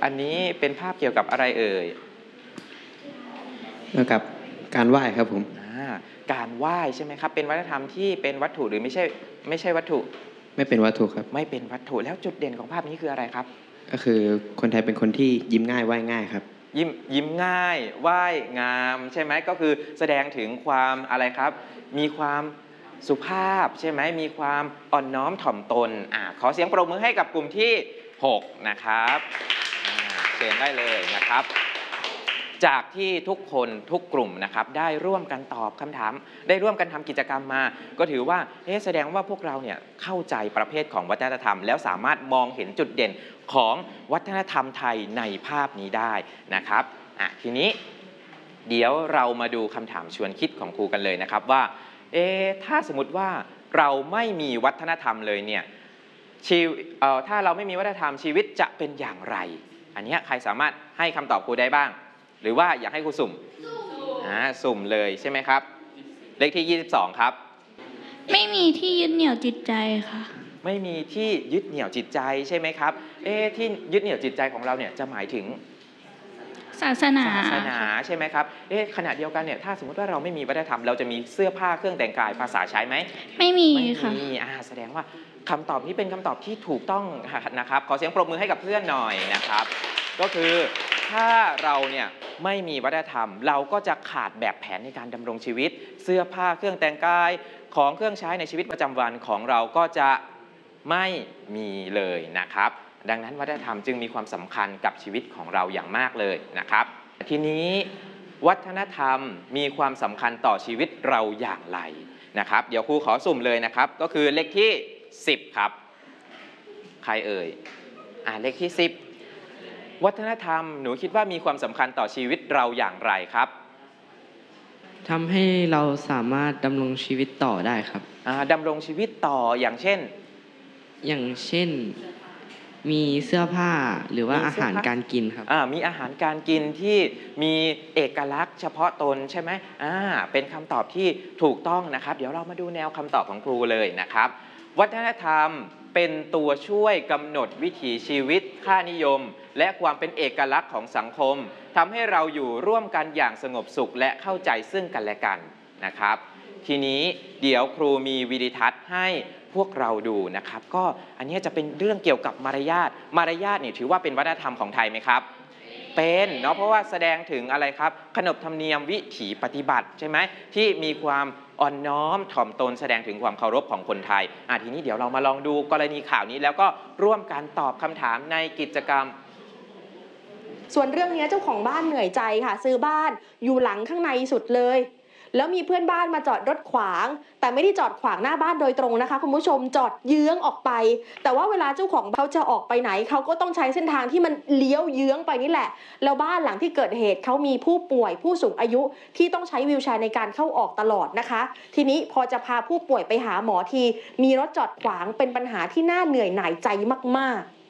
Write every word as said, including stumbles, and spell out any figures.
อันนี้เป็นภาพเกี่ยวกับอะไรเอ่ยเกี่ยวกับการไหว้ครับผมการไหว้ใช่ไหมครับเป็นวัฒนธรรมที่เป็นวัตถุหรือไม่ใช่ไม่ใช่วัตถุไม่เป็นวัตถุครับไม่เป็นวัตถุแล้วจุดเด่นของภาพนี้คืออะไรครับก็คือคนไทยเป็นคนที่ยิ้มง่ายไหว้ง่ายครับยิ้มยิ้มง่ายไหว้งามใช่ไหมก็คือแสดงถึงความอะไรครับมีความสุภาพใช่ไหมมีความอ่อนน้อมถ่อมตนอ่าขอเสียงปรบมือให้กับกลุ่มที่หกนะครับเชิญได้เลยนะครับจากที่ทุกคนทุกกลุ่มนะครับได้ร่วมกันตอบคำถามได้ร่วมกันทำกิจกรรมมาก็ถือว่าเอ๊ะแสดงว่าพวกเราเนี่ยเข้าใจประเภทของวัฒนธรรมแล้วสามารถมองเห็นจุดเด่นของวัฒนธรรมไทยในภาพนี้ได้นะครับอ่ะทีนี้เดี๋ยวเรามาดูคำถามชวนคิดของครูกันเลยนะครับว่าเอ๊ะถ้าสมมติว่าเราไม่มีวัฒนธรรมเลยเนี่ยชีวิตเอ่อถ้าเราไม่มีวัฒนธรรมชีวิตจะเป็นอย่างไรอันนี้ใครสามารถให้คำตอบครูได้บ้างหรือว่าอยากให้ครูสุ่มอ่าสุ่มเลยใช่ไหมครับเลขที่ยี่สิบสองครับไม่มีที่ยึดเหนี่ยวจิตใจค่ะไม่มีที่ยึดเหนี่ยวจิตใจใช่ไหมครับเอ๊ะที่ยึดเหนี่ยวจิตใจของเราเนี่ยจะหมายถึงศาสนาศาสนาใช่ไหมครับเอ๊ะขณะเดียวกันเนี่ยถ้าสมมติว่าเราไม่มีวัฒนธรรมเราจะมีเสื้อผ้าเครื่องแต่งกายภาษาใช้ไหมไม่มีค่ะไม่มีอ่าแสดงว่าคำตอบนี้เป็นคำตอบที่ถูกต้องนะครับขอเสียงปรบมือให้กับเพื่อนหน่อยนะครับก็คือถ้าเราเนี่ยไม่มีวัฒนธรรมเราก็จะขาดแบบแผนในการดำรงชีวิตเสื้อผ้าเครื่องแต่งกายของเครื่องใช้ในชีวิตประจำวันของเราก็จะไม่มีเลยนะครับดังนั้นวัฒนธรรมจึงมีความสำคัญกับชีวิตของเราอย่างมากเลยนะครับทีนี้วัฒนธรรมมีความสำคัญต่อชีวิตเราอย่างไรนะครับเดี๋ยวครูขอสุ่มเลยนะครับก็คือเลขที่สิบครับใครเอ่ยอ่าเลขที่สิบวัฒนธรรมหนูคิดว่ามีความสำคัญต่อชีวิตเราอย่างไรครับทำให้เราสามารถดำรงชีวิตต่อได้ครับดำรงชีวิตต่ออย่างเช่นอย่างเช่นมีเสื้อผ้าหรือว่าอาหารการกินครับมีอาหารการกินที่มีเอกลักษณ์เฉพาะตนใช่ไหมอ่าเป็นคำตอบที่ถูกต้องนะครับเดี๋ยวเรามาดูแนวคำตอบของครูเลยนะครับวัฒนธรรมเป็นตัวช่วยกำหนดวิถีชีวิตค่านิยมและความเป็นเอกลักษณ์ของสังคมทำให้เราอยู่ร่วมกันอย่างสงบสุขและเข้าใจซึ่งกันและกันนะครับทีนี้เดี๋ยวครูมีวิดีทัศน์ให้พวกเราดูนะครับก็อันนี้จะเป็นเรื่องเกี่ยวกับมารยาทมารยาทนี่ถือว่าเป็นวัฒนธรรมของไทยไหมครับเป็นเนาะเพราะว่าแสดงถึงอะไรครับขนบธรรมเนียมวิถีปฏิบัติใช่ไหมที่มีความอ่อนน้อมถ่อมตนแสดงถึงความเคารพของคนไทยอ่ะทีนี้เดี๋ยวเรามาลองดูกรณีข่าวนี้แล้วก็ร่วมกันตอบคำถามในกิจกรรมส่วนเรื่องนี้เจ้าของบ้านเหนื่อยใจค่ะซื้อบ้านอยู่หลังข้างในสุดเลยแล้วมีเพื่อนบ้านมาจอดรถขวางแต่ไม่ได้จอดขวางหน้าบ้านโดยตรงนะคะคุณผู้ชมจอดเยื้องออกไปแต่ว่าเวลาเจ้าของเขาจะออกไปไหนเขาก็ต้องใช้เส้นทางที่มันเลี้ยวเยื้องไปนี่แหละแล้วบ้านหลังที่เกิดเหตุเขามีผู้ป่วยผู้สูงอายุที่ต้องใช้วีลแชร์ในการเข้าออกตลอดนะคะทีนี้พอจะพาผู้ป่วยไปหาหมอทีมีรถจอดขวางเป็นปัญหาที่น่าเหนื่อยหน่ายใจมากๆ